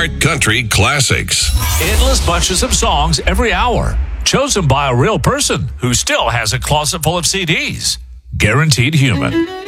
Classic Country Classics. Endless bunches of songs every hour, chosen by a real person who still has a closet full of CDs. Guaranteed Human.